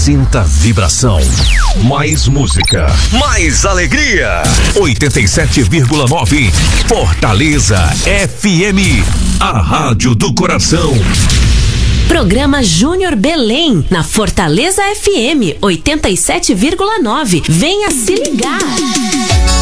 Sinta vibração. Mais música. Mais alegria. 87,9 Fortaleza FM. A Rádio do Coração. Programa Júnior Belém, na Fortaleza FM 87,9. Venha se ligar.